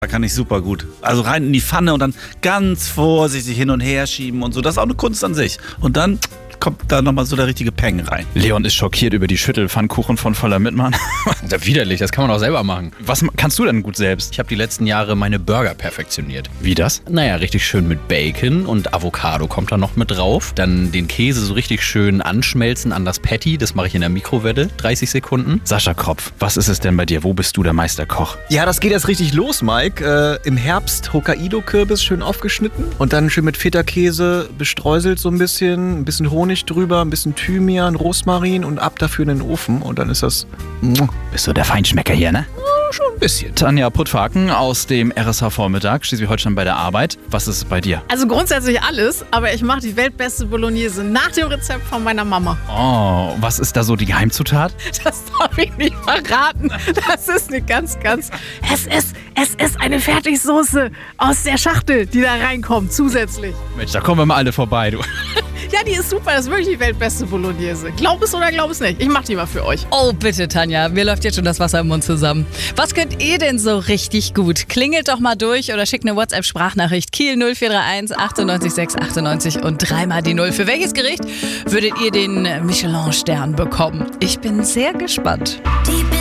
Da kann ich super gut. Also rein in die Pfanne und dann ganz vorsichtig hin und her schieben und so. Das ist auch eine Kunst an sich. Und dann kommt da nochmal so der richtige Peng rein. Leon ist schockiert über die Schüttelpfannkuchen von Voller Mitmann. Ja, widerlich, das kann man auch selber machen. Was kannst du denn gut selbst? Ich habe die letzten Jahre meine Burger perfektioniert. Wie das? Naja, richtig schön mit Bacon und Avocado kommt da noch mit drauf. Dann den Käse so richtig schön anschmelzen an das Patty. Das mache ich in der Mikrowelle, 30 Sekunden. Sascha Kropf, was ist es denn bei dir? Wo bist du der Meisterkoch? Ja, das geht jetzt richtig los, Mike. Im Herbst Hokkaido-Kürbis schön aufgeschnitten und dann schön mit Feta-Käse bestreuselt so ein bisschen Honig drüber, ein bisschen Thymian, Rosmarin und ab dafür in den Ofen und dann ist das... Bist du der Feinschmecker hier, ne? Schon ein bisschen. Tanja Puttfaken aus dem RSH-Vormittag, Schleswig-Holstein bei der Arbeit. Was ist es bei dir? Also grundsätzlich alles, aber ich mache die weltbeste Bolognese nach dem Rezept von meiner Mama. Oh, was ist da so die Geheimzutat? Das darf ich nicht verraten. Das ist eine ganz... Es ist eine Fertigsoße aus der Schachtel, die da reinkommt, zusätzlich. Mensch, da kommen wir mal alle vorbei, du. Ja, die ist super. Das ist wirklich die weltbeste Bolognese. Glaub es oder glaub es nicht. Ich mach die mal für euch. Oh, bitte, Tanja. Mir läuft jetzt schon das Wasser im Mund zusammen. Was könnt ihr denn so richtig gut? Klingelt doch mal durch oder schickt eine WhatsApp-Sprachnachricht. Kiel 0431 98 6 98 und dreimal die 0. Für welches Gericht würdet ihr den Michelin-Stern bekommen? Ich bin sehr gespannt.